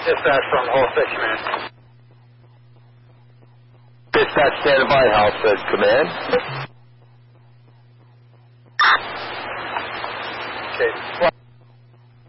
Dispatch from Hall 6 Command. Dispatch standing by, Halstead Command. Okay.